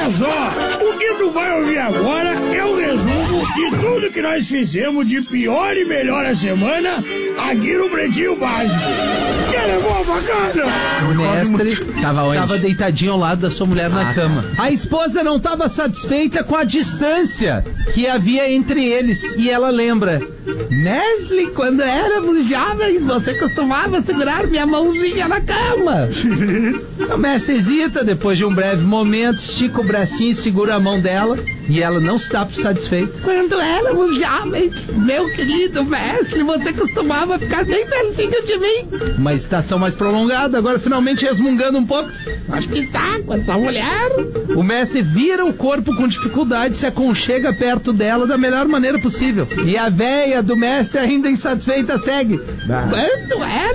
Olha só, o que tu vai ouvir agora é o resumo de tudo que nós fizemos de pior e melhor a semana aqui no Pretinho Básico. Que levou a facada? O mestre estava deitadinho ao lado da sua mulher na cama. A esposa não estava satisfeita com a distância que havia entre eles. E ela lembra: Mestre, quando éramos jovens, você costumava segurar minha mãozinha na cama. O mestre hesita, depois de um breve momento, estica o bracinho e segura a mão dela. E ela não está satisfeita. Quando éramos jovens, meu querido mestre, você costumava ficar bem pertinho de mim. Uma estação mais prolongada, agora finalmente resmungando um pouco. Acho que tá com essa mulher. O mestre vira o corpo com dificuldade, se aconchega perto dela da melhor maneira possível. E a véia do mestre, ainda insatisfeita, segue. Quando era